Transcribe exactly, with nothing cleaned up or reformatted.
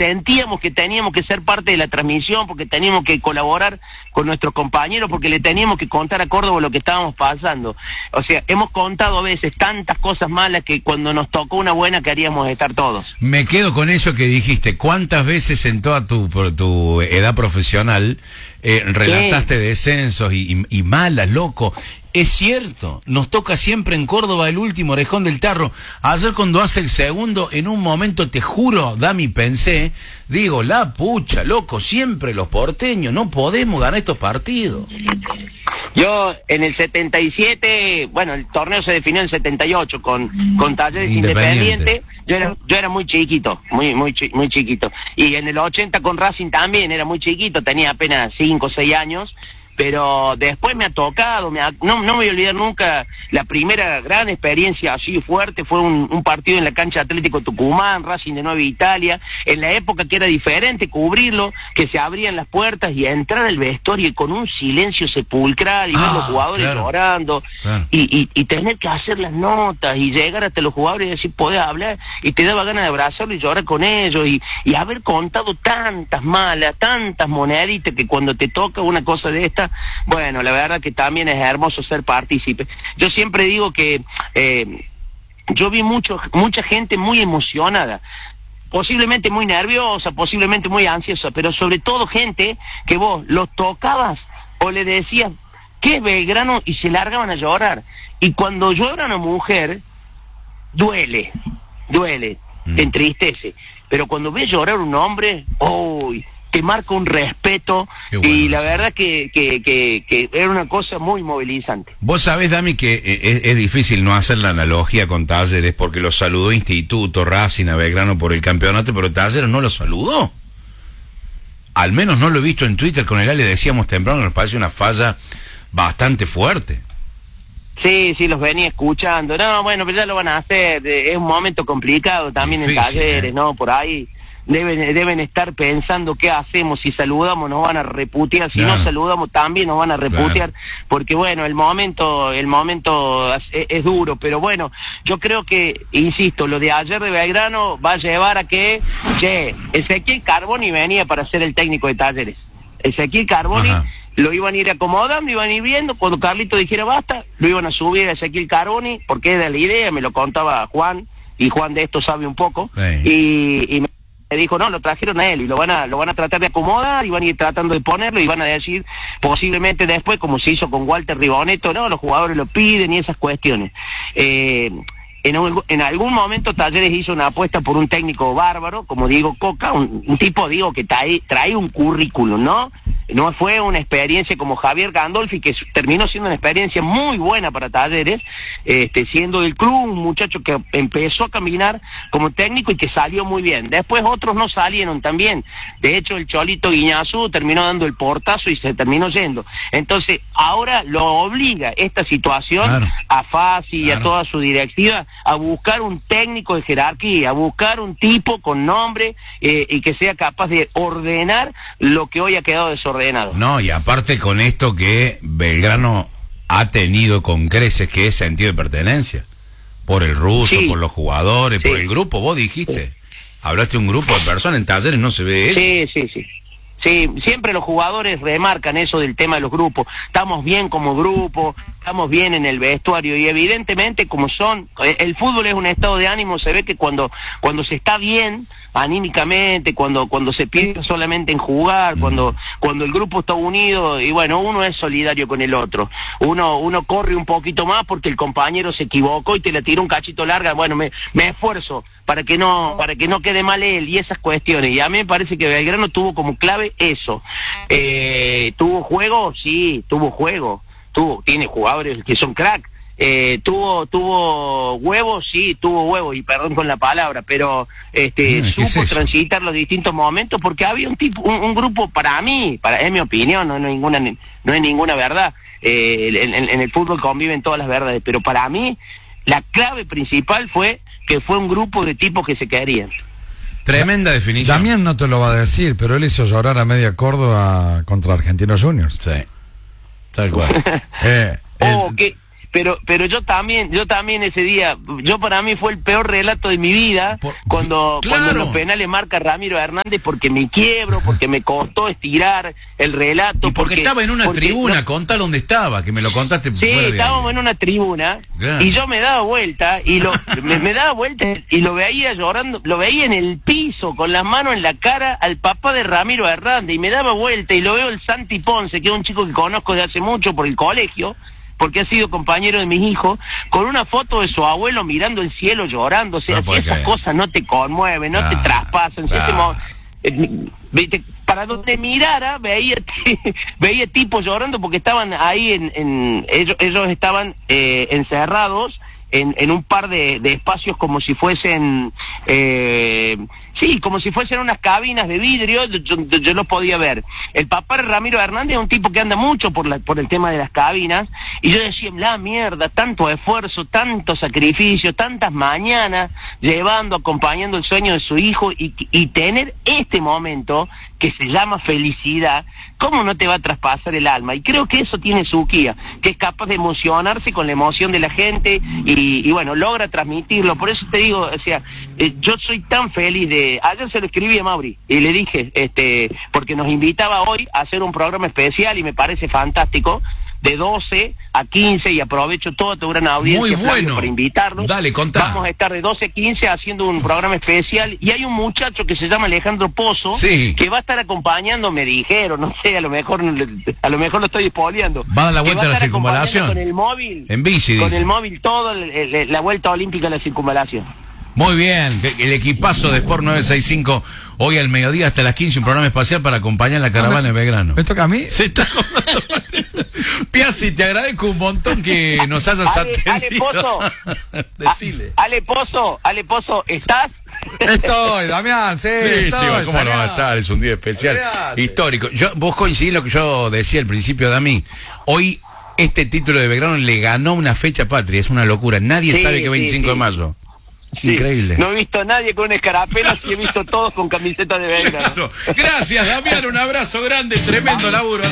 sentíamos que teníamos que ser parte de la transmisión, porque teníamos que colaborar con nuestros compañeros, porque le teníamos que contar a Córdoba lo que estábamos pasando. O sea, hemos contado a veces tantas cosas malas que cuando nos tocó una buena queríamos estar todos. Me quedo con eso que dijiste. ¿Cuántas veces en toda tu, tu edad profesional eh, relataste ¿Qué? descensos y, y, y malas, loco? Es cierto, nos toca siempre en Córdoba el último orejón del tarro. Ayer cuando hace el segundo, en un momento, te juro, Dami, pensé, digo, la pucha, loco, siempre los porteños, no podemos ganar estos partidos. Yo en el setenta y siete, bueno, el torneo se definió en el setenta y ocho con, con Talleres Independiente. Independiente. Yo era, yo era muy chiquito, muy, muy, chi, muy chiquito. Y en el ochenta con Racing también era muy chiquito, tenía apenas cinco o seis años. Pero después me ha tocado, me ha, no, no me voy a olvidar nunca, la primera gran experiencia así fuerte fue un, un partido en la cancha Atlético Tucumán, Racing de Nueva Italia, en la época que era diferente cubrirlo, que se abrían las puertas y entrar al vestuario y con un silencio sepulcral y ah, ver los jugadores claro, llorando claro. Y, y, y tener que hacer las notas y llegar hasta los jugadores y decir, podés hablar, y te daba ganas de abrazarlo y llorar con ellos y, y haber contado tantas malas, tantas moneditas que cuando te toca una cosa de esta, bueno, la verdad que también es hermoso ser partícipe. Yo siempre digo que eh, yo vi mucho, mucha gente muy emocionada, posiblemente muy nerviosa, posiblemente muy ansiosa, pero sobre todo gente que vos los tocabas o le decías, ¿qué es Belgrano? Y se largaban a llorar. Y cuando llora una mujer, duele, duele, mm. te entristece. Pero cuando ves llorar un hombre, ¡uy! te marca un respeto, bueno, y la verdad que, que, que, que era una cosa muy movilizante. Vos sabés, Dami, que es, es difícil no hacer la analogía con Talleres, porque lo saludó Instituto, Racing, a Belgrano por el campeonato, pero Talleres no lo saludó. Al menos no lo he visto en Twitter. Con el Ale decíamos temprano, nos parece una falla bastante fuerte. Sí, sí, los venía escuchando. No, bueno, pero ya lo van a hacer. Es un momento complicado también difícil, en Talleres, ¿eh? ¿No? Por ahí deben deben estar pensando qué hacemos. Si saludamos nos van a reputear, si claro. no saludamos también nos van a reputear, claro. porque bueno, el momento el momento es, es duro, pero bueno, yo creo que, insisto, lo de ayer de Belgrano va a llevar a que, che, Ezequiel Carboni venía para ser el técnico de Talleres. Ezequiel Carboni Ajá. lo iban a ir acomodando, iban a ir viendo, cuando Carlito dijera basta, lo iban a subir a Ezequiel Carboni, porque era la idea, me lo contaba Juan, y Juan de esto sabe un poco, sí. y, y me dijo, no, lo trajeron a él, y lo van a lo van a tratar de acomodar, y van a ir tratando de ponerlo, y van a decir, posiblemente después, como se hizo con Walter Riboneto, no, los jugadores lo piden, y esas cuestiones. Eh... En, un, en algún momento Talleres hizo una apuesta por un técnico bárbaro, como Diego Coca, un, un tipo, digo, que trae, trae un currículum, ¿no? No fue una experiencia como Javier Gandolfi, que terminó siendo una experiencia muy buena para Talleres, este, siendo del club un muchacho que empezó a caminar como técnico y que salió muy bien. Después otros no salieron tan bien. De hecho, el Cholito Guiñazú terminó dando el portazo y se terminó yendo. Entonces, ahora lo obliga esta situación claro. a Fassi y claro. a toda su directiva a buscar un técnico de jerarquía, a buscar un tipo con nombre eh, y que sea capaz de ordenar lo que hoy ha quedado desordenado. No, y aparte con esto que Belgrano ha tenido con creces, que es sentido de pertenencia, por el ruso, sí. por los jugadores, sí. por el grupo, vos dijiste, sí. hablaste de un grupo de personas, en Talleres no se ve eso. Sí, sí, sí. Sí, siempre los jugadores remarcan eso del tema de los grupos. Estamos bien como grupo, estamos bien en el vestuario y evidentemente como son, el fútbol es un estado de ánimo, se ve que cuando cuando se está bien anímicamente, cuando cuando se piensa solamente en jugar, cuando cuando el grupo está unido y bueno, uno es solidario con el otro. Uno uno corre un poquito más porque el compañero se equivocó y te le tiró un cachito larga, bueno, me me esfuerzo para que no para que no quede mal él y esas cuestiones. Y a mí me parece que Belgrano tuvo como clave eso. Eh, ¿Tuvo juego? Sí, tuvo juego. Tuvo, tiene jugadores que son crack. Eh, tuvo tuvo huevos, sí, tuvo huevos, y perdón con la palabra, pero este ah, supo es transitar los distintos momentos porque había un tipo, un, un grupo, para mí, para es mi opinión, no, no es ninguna no es ninguna verdad. Eh, en, en, en el fútbol conviven todas las verdades, pero para mí la clave principal fue que fue un grupo de tipos que se querían. Tremenda definición. Damián no te lo va a decir, pero él hizo llorar a media Córdoba contra Argentinos Juniors. Sí, tal cual. eh, oh, el... que, pero pero yo también, yo también ese día, yo para mí fue el peor relato de mi vida, Por, cuando, claro. cuando los penales marca Ramiro Hernández, porque me quiebro, porque me costó estirar el relato. Y porque, porque estaba en una tribuna, no, contá dónde estaba, que me lo contaste. Sí, estábamos en una tribuna, claro. y yo me daba vuelta, y lo, me, me daba vuelta, y lo veía llorando, lo veía en el piso, con las manos en la cara, al papá de Ramiro Hernández, y me daba vuelta, y lo veo el Santi Ponce, que es un chico que conozco de hace mucho por el colegio, porque ha sido compañero de mis hijos, con una foto de su abuelo mirando el cielo llorando. O sea, no si esas caer. cosas no te conmueven, no ah, te traspasan, ah. si este, eh, para donde mirara veía veía tipos llorando porque estaban ahí en, en ellos, ellos estaban eh, encerrados en, en un par de, de espacios como si fuesen eh, sí, como si fuesen unas cabinas de vidrio. Yo, yo, yo los podía ver. El papá de Ramiro Hernández es un tipo que anda mucho por la, por el tema de las cabinas, y yo decía, la mierda, tanto esfuerzo, tanto sacrificio, tantas mañanas llevando, acompañando el sueño de su hijo, y, y tener este momento que se llama felicidad, ¿cómo no te va a traspasar el alma? Y creo que eso tiene Suquía, que es capaz de emocionarse con la emoción de la gente, y, y bueno, logra transmitirlo. Por eso te digo, o sea, eh, yo soy tan feliz de... Ayer se lo escribí a Mauri, y le dije, este, porque nos invitaba hoy a hacer un programa especial, y me parece fantástico, de doce a quince, y aprovecho toda tu gran audiencia, muy bueno, para invitarnos. Dale, contá. Vamos a estar de doce a quince haciendo un programa especial, y hay un muchacho que se llama Alejandro Pozo, sí. que va a estar acompañando, me dijeron, no sé, a lo mejor a lo mejor lo estoy spoileando. Va a dar la vuelta a, a la circunvalación. Con el móvil. En bici, Con dice. el móvil, todo el, el, la vuelta olímpica a la circunvalación. Muy bien, el equipazo de Sport nueve sesenta y cinco, hoy al mediodía hasta las quince, un programa espacial para acompañar la caravana de Belgrano. ¿Me toca a mí? Se está... Piazzi, te agradezco un montón que nos hayas Ale, atendido. Ale Pozo, Decile. Ale Pozo, Ale Pozo, ¿estás? Estoy, Damián, sí, sí, estoy, sí, ¿cómo no va a estar? Es un día especial, Olvídate. histórico. Yo, vos coincidís lo que yo decía al principio, Dami. Hoy este título de Belgrano le ganó una fecha patria, es una locura. Nadie sí, sabe que veinticinco sí, sí. de mayo. Sí. Increíble. No he visto a nadie con escarapelas y he visto todos con camiseta de Belgrano. Claro. Gracias, Damián, un abrazo grande, tremendo laburo.